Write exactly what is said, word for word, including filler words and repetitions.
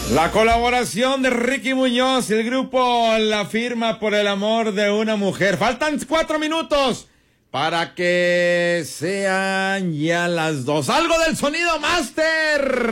La colaboración de Ricky Muñoz y el grupo La Firma por el amor de una mujer. Faltan cuatro minutos para que sean ya las dos. Algo del sonido master.